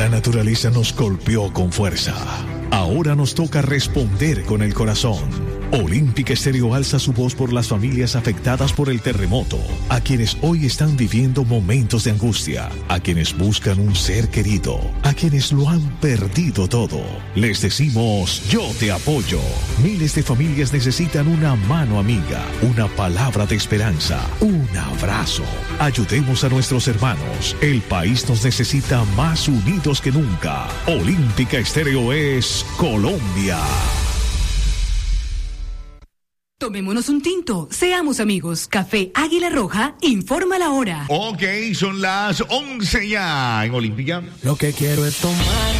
La naturaleza nos golpeó con fuerza. Ahora nos toca responder con el corazón. Olímpica Estéreo alza su voz por las familias afectadas por el terremoto, a quienes hoy están viviendo momentos de angustia, a quienes buscan un ser querido, a quienes lo han perdido todo. Les decimos, yo te apoyo. Miles de familias necesitan una mano amiga, una palabra de esperanza, un abrazo. Ayudemos a nuestros hermanos. El país nos necesita más unidos que nunca. Olímpica Estéreo es Colombia. Tomémonos un tinto, seamos amigos. Café Águila Roja informa la hora. Ok, son las 11 ya en Olímpica. Lo que quiero es tomar